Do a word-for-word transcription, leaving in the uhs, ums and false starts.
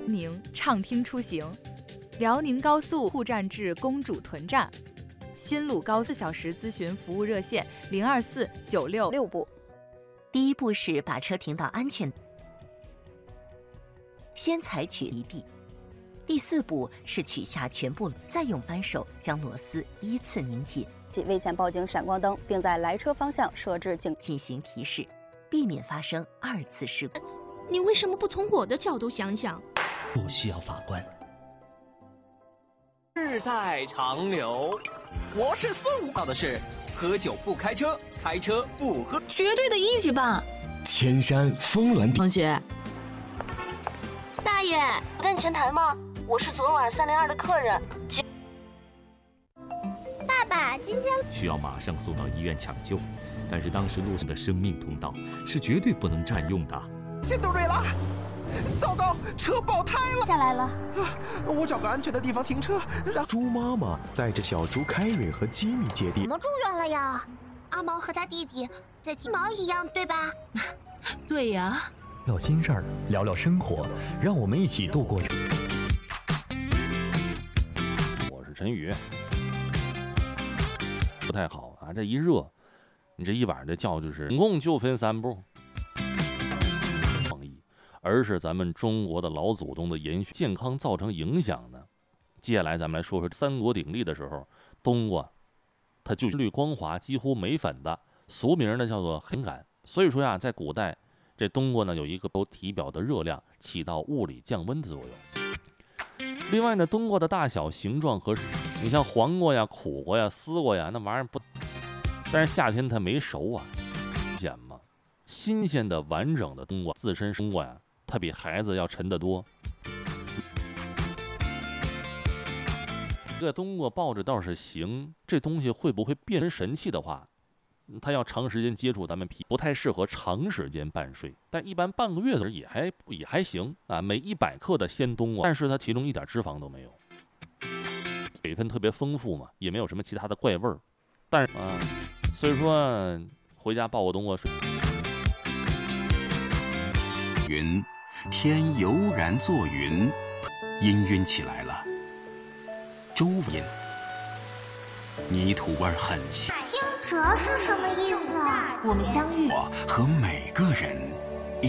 宁畅听出行，辽宁高速沪站至公主屯站，新鲁高四小时咨询服务热线零二四九六六部。 第一步是把车停到安全，先采取离地。第四步是取下全部，再用扳手将螺丝依次拧紧。 危险报警闪光灯，并在来车方向设置警进行提示，避免发生二次事故。 你为什么不从我的角度想想？ 不需要法官。 世代长流，我是孙悟空的是喝酒不开车，开车不喝， 绝对的一级棒。 千山峰峦同学， 大爷，跟前台吗？我是昨晚三零二的客人。 爸爸，今天需要马上送到医院抢救，但是当时路上的生命通道是绝对不能占用的。 线都蕊了，糟糕，车爆胎了， 下来了。 啊，我找个安全的地方停车，让猪妈妈带着小猪凯瑞和吉米接地。 怎么住院了呀？阿毛和他弟弟在金毛一样，对吧？ 对呀。 聊心事儿，聊聊生活，让我们一起度过。 我是陈宇。不太好啊！这一热，你这一晚上的觉就是总共就分三步，创意，而是咱们中国的老祖宗的延续，健康造成影响呢。接下来咱们来说说三国鼎立的时候，冬瓜它就是绿光滑、几乎没粉的，俗名呢叫做黑杆。所以说呀，在古代，这冬瓜呢有一个由体表的热量起到物理降温的作用。另外呢，冬瓜的大小、形状和你像黄瓜呀、苦瓜呀、丝瓜呀，那玩意儿不，但是夏天它没熟啊，显嘛。新鲜的、完整的冬瓜，自身冬瓜呀，它比孩子要沉得多。这冬瓜抱着倒是行，这东西会不会变成神器的话，它要长时间接触咱们皮，不太适合长时间半睡，但一般半个月子也还也还行啊。每一百克的鲜冬瓜，但是它其中一点脂肪都没有。水分特别丰富嘛，也没有什么其他的怪味儿，但是啊，所以说回家抱个冬瓜睡。 云，天油然作云，氤氲起来了。周音，泥土味儿很香。 听这是什么意思啊？我们相遇， 我和每个人